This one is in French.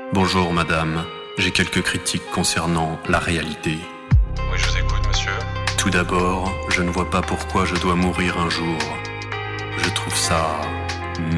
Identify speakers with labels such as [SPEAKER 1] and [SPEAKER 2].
[SPEAKER 1] Bonjour madame, j'ai quelques critiques concernant la réalité.
[SPEAKER 2] Oui, je vous écoute, monsieur.
[SPEAKER 1] Tout d'abord, je ne vois pas pourquoi je dois mourir un jour. Je trouve ça